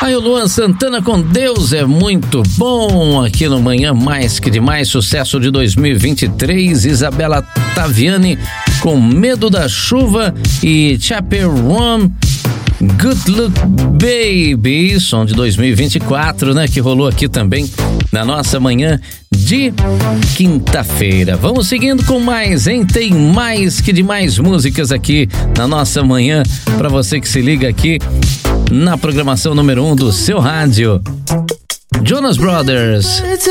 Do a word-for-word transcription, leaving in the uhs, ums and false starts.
Aí o Luan Santana com Deus é muito bom aqui no Manhã Mais Que Demais, sucesso de dois mil e vinte e três. Isabela Taviani com Medo da Chuva e Chaperone, Good Look Baby, som de dois mil e vinte e quatro, né? Que rolou aqui também na nossa manhã de quinta-feira. Vamos seguindo com mais, hein? Tem mais que demais músicas aqui na nossa manhã para você que se liga aqui na programação número um do seu rádio. Jonas Brothers.